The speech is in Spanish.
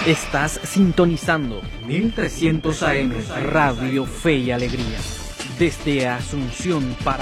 Estás sintonizando 1300 AM, Radio Fe y Alegría. Desde Asunción para